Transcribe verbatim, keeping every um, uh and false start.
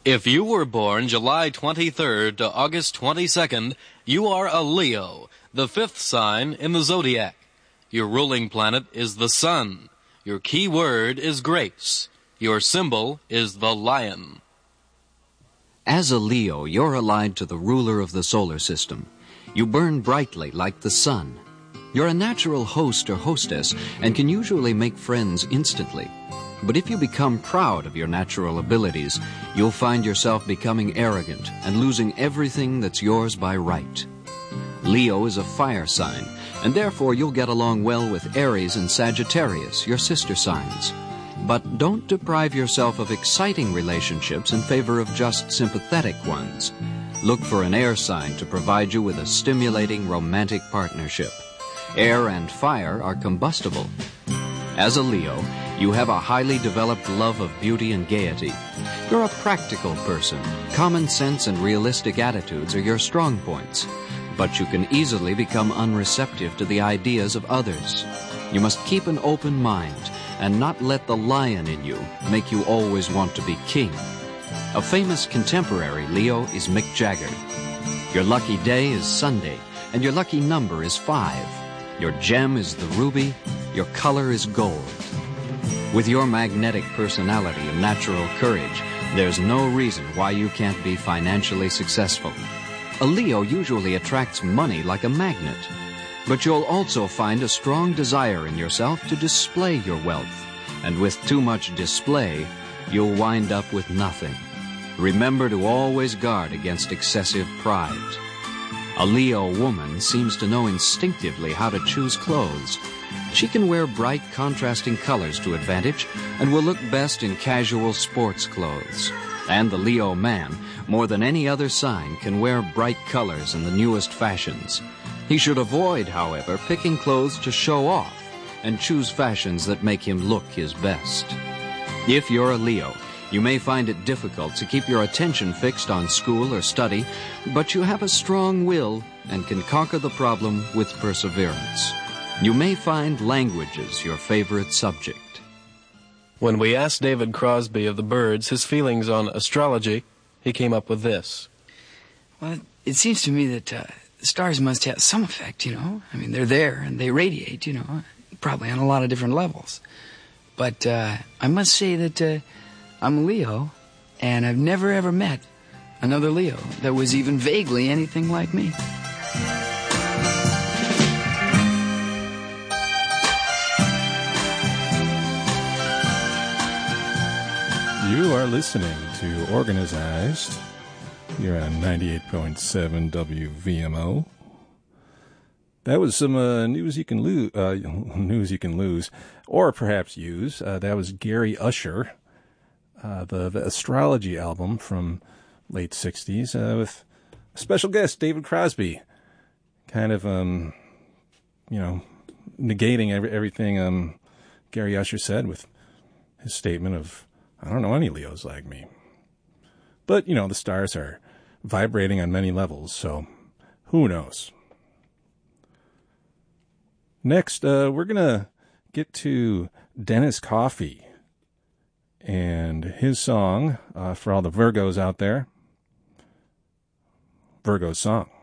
If you were born July twenty-third to August twenty-second, you are a Leo, the fifth sign in the zodiac. Your ruling planet is the sun. Your key word is grace. Your symbol is the lion. As a Leo, you're allied to the ruler of the solar system. You burn brightly like the sun. You're a natural host or hostess and can usually make friends instantly. But if you become proud of your natural abilities, you'll find yourself becoming arrogant and losing everything that's yours by right. Leo is a fire sign, and therefore you'll get along well with Aries and Sagittarius, your sister signs. But don't deprive yourself of exciting relationships in favor of just sympathetic ones. Look for an air sign to provide you with a stimulating romantic partnership. Air and fire are combustible. As a Leo, you have a highly developed love of beauty and gaiety. You're a practical person. Common sense and realistic attitudes are your strong points. But you can easily become unreceptive to the ideas of others. You must keep an open mind and not let the lion in you make you always want to be king. A famous contemporary Leo is Mick Jagger. Your lucky day is Sunday, and your lucky number is five. Your gem is the ruby. Your color is gold. With your magnetic personality and natural courage, there's no reason why you can't be financially successful. A Leo usually attracts money like a magnet, but you'll also find a strong desire in yourself to display your wealth, and with too much display, you'll wind up with nothing. Remember to always guard against excessive pride. A Leo woman seems to know instinctively how to choose clothes. She can wear bright, contrasting colors to advantage and will look best in casual sports clothes. And the Leo man, more than any other sign, can wear bright colors and the newest fashions. He should avoid, however, picking clothes to show off and choose fashions that make him look his best. If you're a Leo, you may find it difficult to keep your attention fixed on school or study, but you have a strong will and can conquer the problem with perseverance. You may find languages your favorite subject. When we asked David Crosby of the Byrds his feelings on astrology, he came up with this. Well, it seems to me that uh, the stars must have some effect, you know. I mean, they're there and they radiate, you know, probably on a lot of different levels. But uh, I must say that uh, I'm a Leo, and I've never ever met another Leo that was even vaguely anything like me. You are listening to Organized. You're on ninety-eight point seven W V M O. That was some uh, news you can lose, uh, news you can lose, or perhaps use. Uh, that was Gary Usher, uh, the, the astrology album from late sixties, uh, with a special guest, David Crosby, kind of, um, you know, negating every, everything um, Gary Usher said with his statement of, I don't know any Leos like me. But, you know, the stars are vibrating on many levels, so who knows? Next, uh, we're going to get to Dennis Coffey and his song uh, for all the Virgos out there. Virgo's song.